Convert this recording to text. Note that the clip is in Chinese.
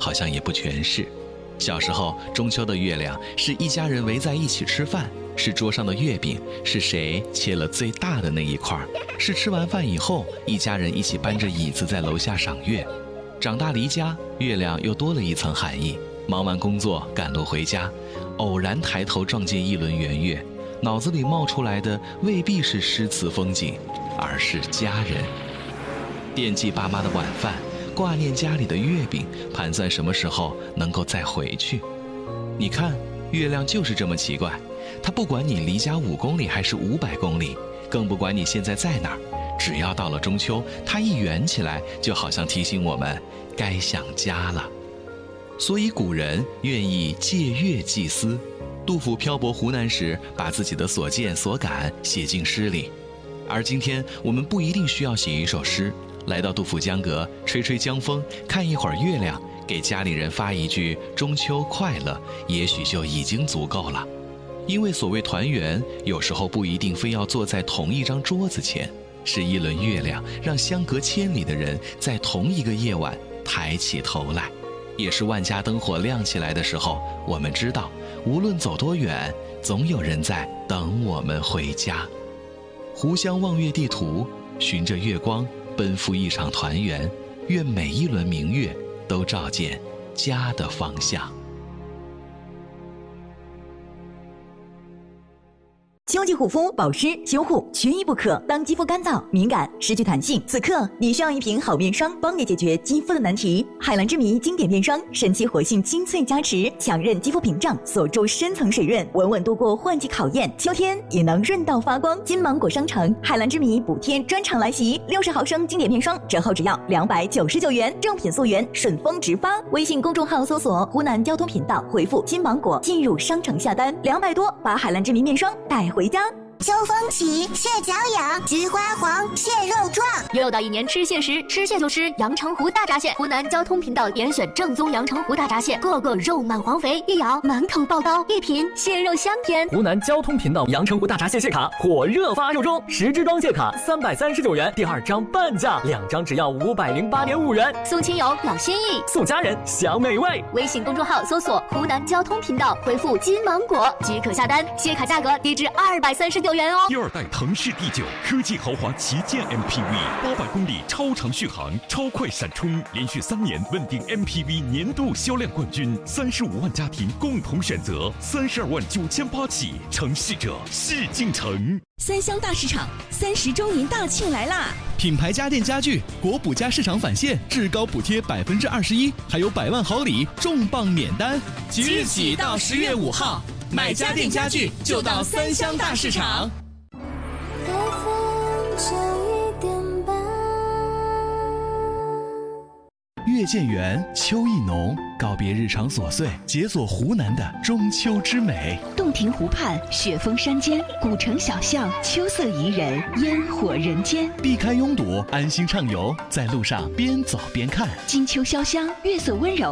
好像也不全是。小时候，中秋的月亮是一家人围在一起吃饭，是桌上的月饼，是谁切了最大的那一块，是吃完饭以后，一家人一起搬着椅子在楼下赏月。长大离家，月亮又多了一层含义。忙完工作，赶路回家，偶然抬头撞见一轮圆月，脑子里冒出来的未必是诗词风景，而是家人。惦记爸妈的晚饭，挂念家里的月饼，盘算什么时候能够再回去。你看，月亮就是这么奇怪，它不管你离家5公里还是500公里，更不管你现在在哪儿，只要到了中秋，它一圆起来，就好像提醒我们该想家了。所以古人愿意借月祭思。杜甫漂泊湖南时，把自己的所见所感写进诗里。而今天我们不一定需要写一首诗，来到杜甫江阁，吹吹江风，看一会儿月亮，给家里人发一句中秋快乐，也许就已经足够了。因为所谓团圆，有时候不一定非要坐在同一张桌子前，是一轮月亮让相隔千里的人在同一个夜晚抬起头来，也是万家灯火亮起来的时候，我们知道无论走多远，总有人在等我们回家。湖湘望月地图，循着月光奔赴一场团圆，愿每一轮明月都照见家的方向。 秋季护肤、保湿、修护缺一不可。当肌肤干燥、敏感、失去弹性，此刻你需要一瓶好面霜，帮你解决肌肤的难题。海蓝之谜经典面霜，神奇活性精粹加持，强韧肌肤屏障，锁住深层水润，稳稳度过换季考验。秋天也能润到发光。金芒果商城海蓝之谜补贴专场来袭，60毫升经典面霜折后只要299元，正品溯源，顺丰直发。微信公众号搜索湖南交通频道，回复金芒果进入商城下单，200多把海蓝之谜面霜带回家。 秋风起，蟹脚痒，菊花黄，蟹肉壮。 又到一年吃蟹时，吃蟹就吃阳澄湖大闸蟹。湖南交通频道严选正宗阳澄湖大闸蟹，个个肉满黄肥，一咬满口爆刀，一品蟹肉香甜。 湖南交通频道阳澄湖大闸蟹蟹卡火热发售中，10支装蟹卡339元，第2张半价，2张只要508.5元。 送亲友老心意， 送家人享美味。 微信公众号搜索湖南交通频道，回复金芒果即可下单，蟹卡价格低至239元哦。 第2代腾势第9科技豪华旗舰 MPV，800公里超长续航，超快闪充，连续3年问鼎 MPV 年度销量冠军，35万家庭共同选择，32万9800起，承系者是进城。 三湘大市场30周年大庆来啦！ 品牌家电家具国补加市场返现，至高补贴21%，还有100万好礼，重磅免单。 即日起到10月5号，买家电家具就到三湘大市场。 月渐圆，秋意浓，告别日常琐碎，解锁湖南的中秋之美。 洞庭湖畔，雪峰山间，古城小巷，秋色宜人，烟火人间。 避开拥堵，安心畅游，在路上边走边看。 金秋潇湘，月色温柔。